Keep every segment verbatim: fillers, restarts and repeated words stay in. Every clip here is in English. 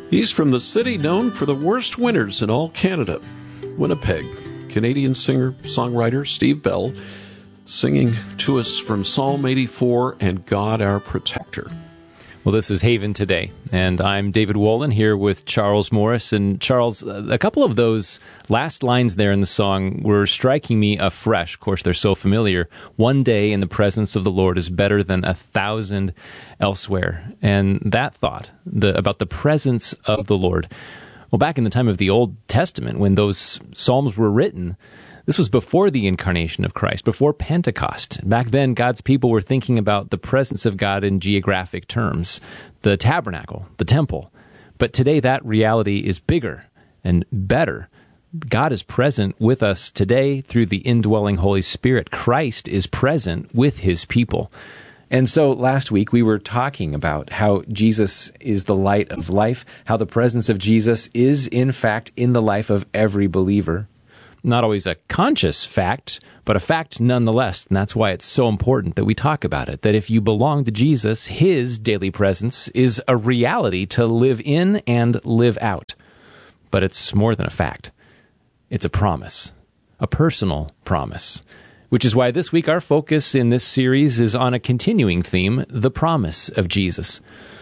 He's from the city known for the worst winters in all Canada, Winnipeg. Canadian singer-songwriter Steve Bell singing to us from Psalm eighty-four and God Our Protector. Well, this is Haven Today, and I'm David Wolin here with Charles Morris. And Charles, a couple of those last lines there in the song were striking me afresh. Of course, they're so familiar. One day in the presence of the Lord is better than a thousand elsewhere. And that thought the, about the presence of the Lord, well, back in the time of the Old Testament, when those Psalms were written, this was before the incarnation of Christ, before Pentecost. Back then, God's people were thinking about the presence of God in geographic terms, the tabernacle, the temple. But today, that reality is bigger and better. God is present with us today through the indwelling Holy Spirit. Christ is present with his people. And so last week, we were talking about how Jesus is the light of life, how the presence of Jesus is, in fact, in the life of every believer. Not always a conscious fact, but a fact nonetheless. And that's why it's so important that we talk about it, that if you belong to Jesus, his daily presence is a reality to live in and live out. But it's more than a fact. It's a promise, a personal promise, which is why this week our focus in this series is on a continuing theme, the promise of Jesus.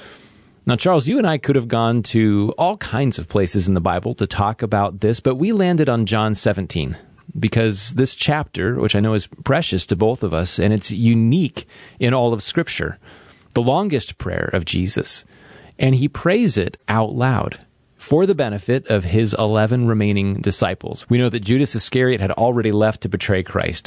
Now, Charles, you and I could have gone to all kinds of places in the Bible to talk about this, but we landed on John seventeen because this chapter, which I know is precious to both of us, and it's unique in all of Scripture, the longest prayer of Jesus, and he prays it out loud for the benefit of his eleven remaining disciples. We know that Judas Iscariot had already left to betray Christ.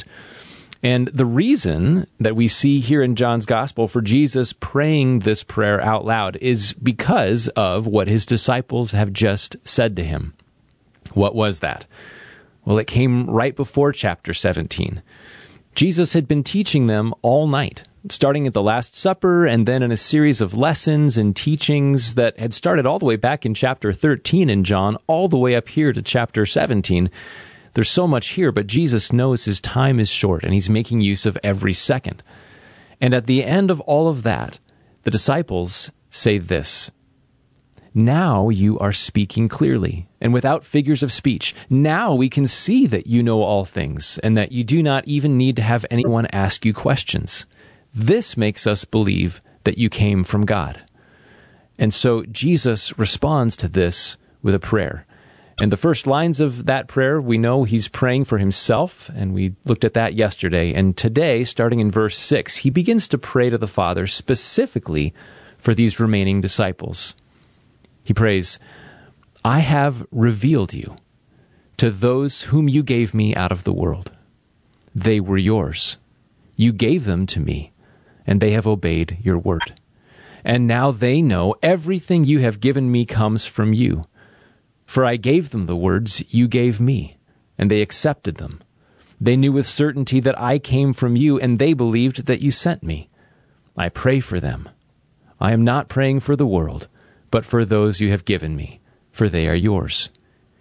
And the reason that we see here in John's Gospel for Jesus praying this prayer out loud is because of what his disciples have just said to him. What was that? Well, it came right before chapter seventeen. Jesus had been teaching them all night, starting at the Last Supper and then in a series of lessons and teachings that had started all the way back in chapter thirteen in John, all the way up here to chapter seventeen. There's so much here, but Jesus knows his time is short, and he's making use of every second. And at the end of all of that, the disciples say this: "Now you are speaking clearly, and without figures of speech. Now we can see that you know all things, and that you do not even need to have anyone ask you questions. This makes us believe that you came from God." And so Jesus responds to this with a prayer. And the first lines of that prayer, we know he's praying for himself, and we looked at that yesterday. And today, starting in verse six, he begins to pray to the Father specifically for these remaining disciples. He prays, "I have revealed you to those whom you gave me out of the world. They were yours. You gave them to me, and they have obeyed your word. And now they know everything you have given me comes from you. For I gave them the words you gave me, and they accepted them. They knew with certainty that I came from you, and they believed that you sent me. I pray for them. I am not praying for the world, but for those you have given me, for they are yours."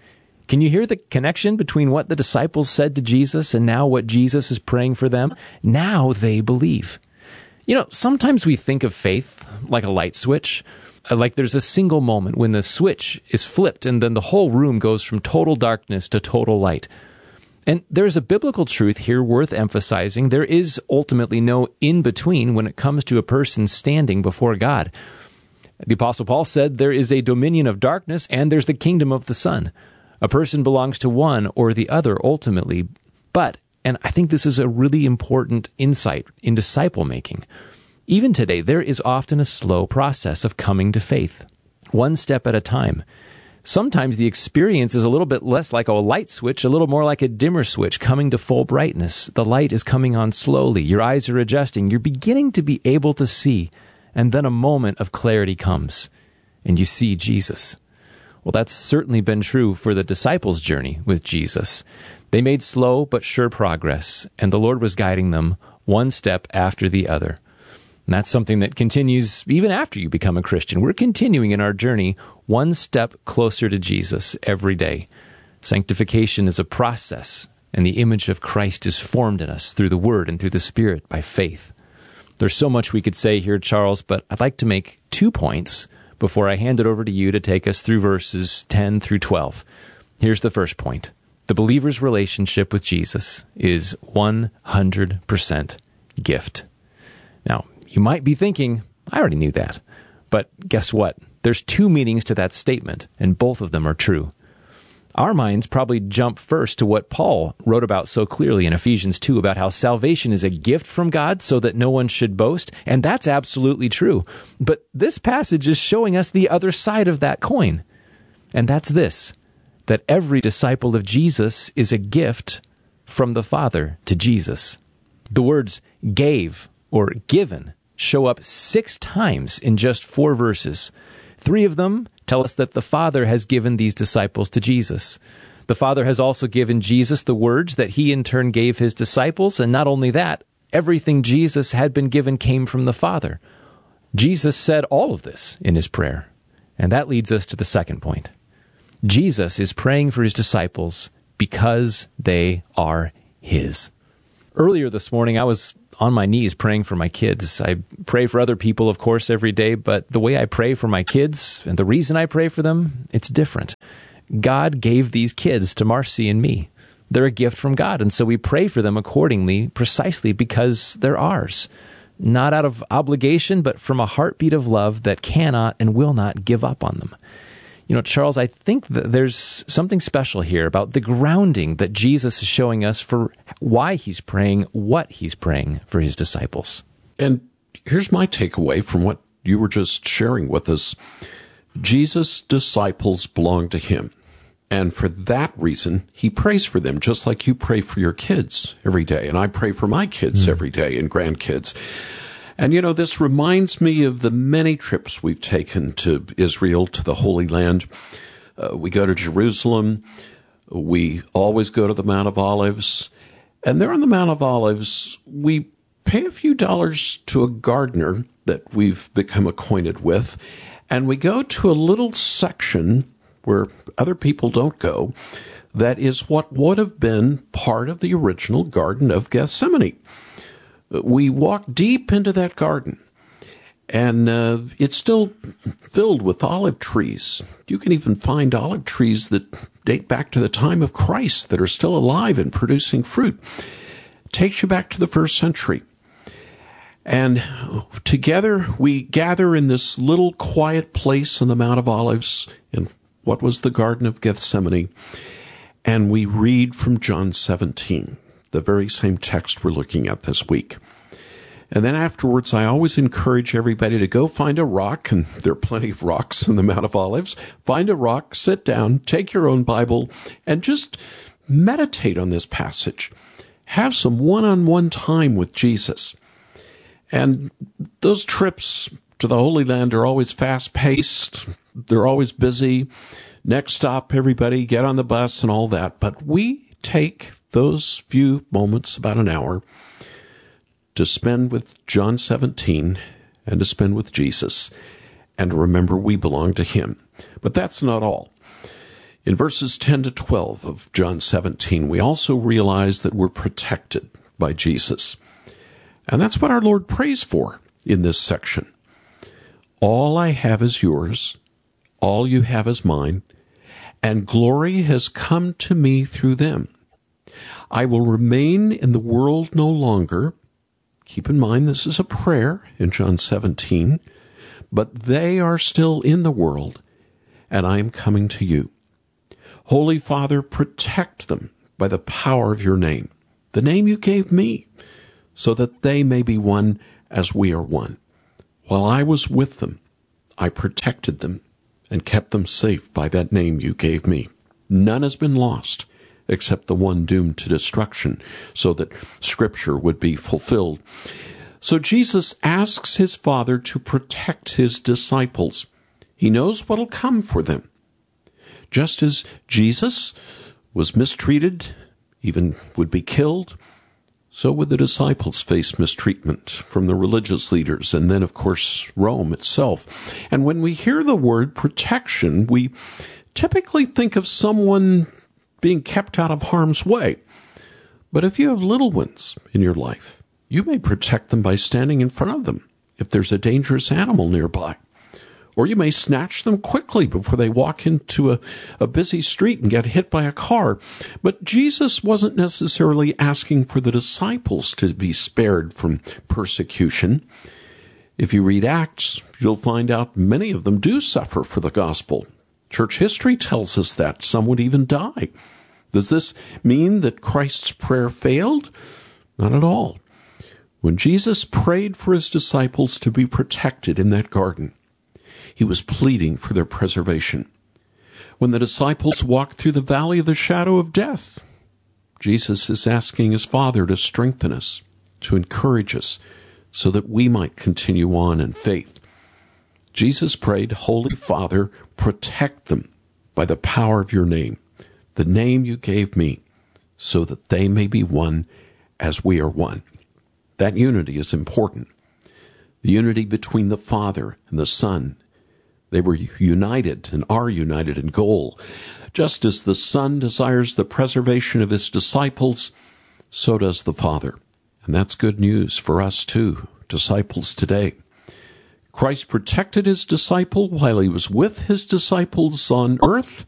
Can you hear the connection between what the disciples said to Jesus and now what Jesus is praying for them? Now they believe. You know, sometimes we think of faith like a light switch. Like there's a single moment when the switch is flipped and then the whole room goes from total darkness to total light. And there's a biblical truth here worth emphasizing. There is ultimately no in-between when it comes to a person standing before God. The Apostle Paul said there is a dominion of darkness and there's the kingdom of the sun. A person belongs to one or the other ultimately. But, and I think this is a really important insight in disciple making, even today, there is often a slow process of coming to faith, one step at a time. Sometimes the experience is a little bit less like a light switch, a little more like a dimmer switch coming to full brightness. The light is coming on slowly. Your eyes are adjusting. You're beginning to be able to see, and then a moment of clarity comes, and you see Jesus. Well, that's certainly been true for the disciples' journey with Jesus. They made slow but sure progress, and the Lord was guiding them one step after the other. And that's something that continues even after you become a Christian. We're continuing in our journey one step closer to Jesus every day. Sanctification is a process, and the image of Christ is formed in us through the Word and through the Spirit by faith. There's so much we could say here, Charles, but I'd like to make two points before I hand it over to you to take us through verses ten through twelve. Here's the first point. The believer's relationship with Jesus is one hundred percent gift. Now, you might be thinking, I already knew that. But guess what? There's two meanings to that statement, and both of them are true. Our minds probably jump first to what Paul wrote about so clearly in Ephesians two about how salvation is a gift from God so that no one should boast, and that's absolutely true. But this passage is showing us the other side of that coin, and that's this, that every disciple of Jesus is a gift from the Father to Jesus. The words gave or given show up six times in just four verses. Three of them tell us that the Father has given these disciples to Jesus. The Father has also given Jesus the words that he in turn gave his disciples, and not only that, everything Jesus had been given came from the Father. Jesus said all of this in his prayer, and that leads us to the second point. Jesus is praying for his disciples because they are his. Earlier this morning, I was on my knees praying for my kids. I pray for other people, of course, every day, but the way I pray for my kids and the reason I pray for them, it's different. God gave these kids to Marcy and me. They're a gift from God, and so we pray for them accordingly, precisely because they're ours. Not out of obligation, but from a heartbeat of love that cannot and will not give up on them. You know, Charles, I think that there's something special here about the grounding that Jesus is showing us for why he's praying, what he's praying for his disciples. And here's my takeaway from what you were just sharing with us. Jesus' disciples belong to him. And for that reason, he prays for them, just like you pray for your kids every day. And I pray for my kids mm. every day and grandkids. And, you know, this reminds me of the many trips we've taken to Israel, to the Holy Land. Uh, we go to Jerusalem. We always go to the Mount of Olives. And there on the Mount of Olives, we pay a few dollars to a gardener that we've become acquainted with. And we go to a little section where other people don't go. That is what would have been part of the original Garden of Gethsemane. We walk deep into that garden, and uh, it's still filled with olive trees. You can even find olive trees that date back to the time of Christ that are still alive and producing fruit. It takes you back to the first century. And together we gather in this little quiet place on the Mount of Olives in what was the Garden of Gethsemane, and we read from John seventeen. The very same text we're looking at this week. And then afterwards, I always encourage everybody to go find a rock, and there are plenty of rocks in the Mount of Olives. Find a rock, sit down, take your own Bible, and just meditate on this passage. Have some one-on-one time with Jesus. And those trips to the Holy Land are always fast-paced. They're always busy. Next stop, everybody, get on the bus and all that. But we take those few moments, about an hour, to spend with John seventeen and to spend with Jesus, and remember we belong to him. But that's not all. In verses ten to twelve of John seventeen, we also realize that we're protected by Jesus. And that's what our Lord prays for in this section. All I have is yours, all you have is mine, and glory has come to me through them. I will remain in the world no longer. Keep in mind, this is a prayer in John seventeen, but they are still in the world, and I am coming to you. Holy Father, protect them by the power of your name, the name you gave me, so that they may be one as we are one. While I was with them, I protected them and kept them safe by that name you gave me. None has been lost, except the one doomed to destruction, so that Scripture would be fulfilled. So Jesus asks his Father to protect his disciples. He knows what'll come for them. Just as Jesus was mistreated, even would be killed, so would the disciples face mistreatment from the religious leaders, and then, of course, Rome itself. And when we hear the word protection, we typically think of someone being kept out of harm's way. But if you have little ones in your life, you may protect them by standing in front of them if there's a dangerous animal nearby, Or you may snatch them quickly before they walk into a, a busy street and get hit by a car. But Jesus wasn't necessarily asking for the disciples to be spared from persecution. If you read Acts, you'll find out many of them do suffer for the gospel. Church history tells us that. Some would even die. Does this mean that Christ's prayer failed? Not at all. When Jesus prayed for his disciples to be protected in that garden, he was pleading for their preservation. When the disciples walked through the valley of the shadow of death, Jesus is asking his Father to strengthen us, to encourage us, so that we might continue on in faith. Jesus prayed, Holy Father, protect them by the power of your name, the name you gave me, so that they may be one as we are one. That unity is important. The unity between the Father and the Son. They were united and are united in goal. Just as the Son desires the preservation of his disciples, so does the Father. And that's good news for us too, disciples today. Christ protected his disciple while he was with his disciples on earth.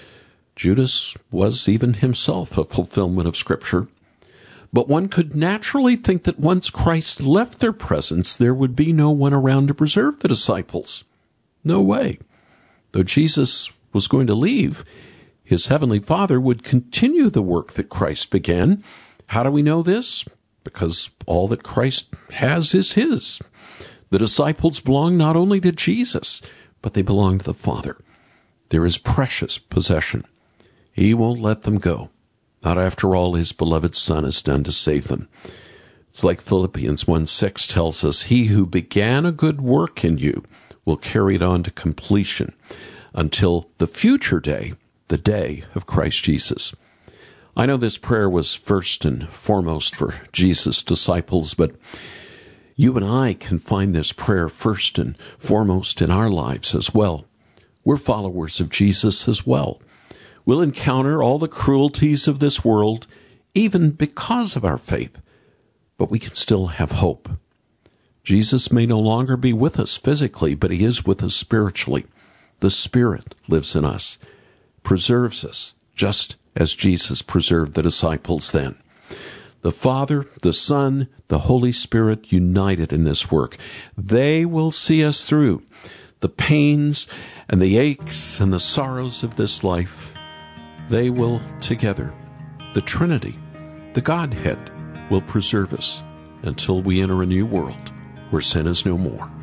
Judas was even himself a fulfillment of Scripture. But one could naturally think that once Christ left their presence, there would be no one around to preserve the disciples. No way. Though Jesus was going to leave, his heavenly Father would continue the work that Christ began. How do we know this? Because all that Christ has is his. The disciples belong not only to Jesus, but they belong to the Father. They're his precious possession. He won't let them go, not after all his beloved Son has done to save them. It's like Philippians one six tells us, he who began a good work in you will carry it on to completion until the future day, the day of Christ Jesus. I know this prayer was first and foremost for Jesus' disciples, but you and I can find this prayer first and foremost in our lives as well. We're followers of Jesus as well. We'll encounter all the cruelties of this world, even because of our faith, but we can still have hope. Jesus may no longer be with us physically, but he is with us spiritually. The Spirit lives in us, preserves us, just as Jesus preserved the disciples then. The Father, the Son, the Holy Spirit united in this work. They will see us through the pains and the aches and the sorrows of this life. They will together, the Trinity, the Godhead, will preserve us until we enter a new world where sin is no more.